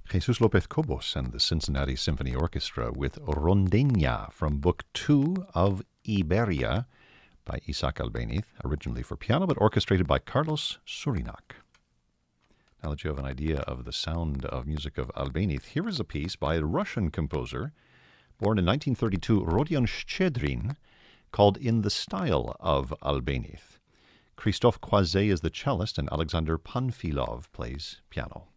Jesus Lopez Cobos and the Cincinnati Symphony Orchestra with Rondeña from Book 2 of Iberia by Isaac Albéniz, originally for piano but orchestrated by Carlos Surinac. Now that you have an idea of the sound of music of Albéniz, here is a piece by a Russian composer born in 1932, Rodion Shchedrin, called In the Style of Albéniz. Christophe Croizet is the cellist and Alexander Panfilov plays piano.